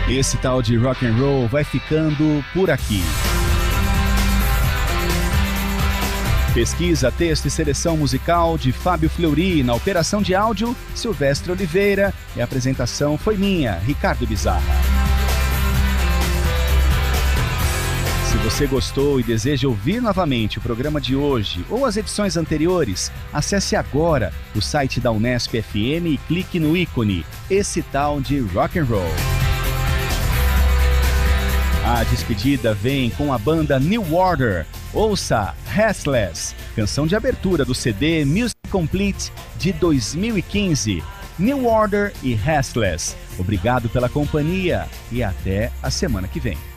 Esse tal de rock and roll vai ficando por aqui. Pesquisa, texto e seleção musical de Fábio Fleury, na operação de áudio, Silvestre Oliveira, e a apresentação foi minha, Ricardo Bizarra. Se você gostou e deseja ouvir novamente o programa de hoje ou as edições anteriores, acesse agora o site da Unesp FM e clique no ícone Esse Tal de Rock and Roll. A despedida vem com a banda New Order. Ouça Restless, canção de abertura do CD Music Complete de 2015. New Order e Restless. Obrigado pela companhia e até a semana que vem.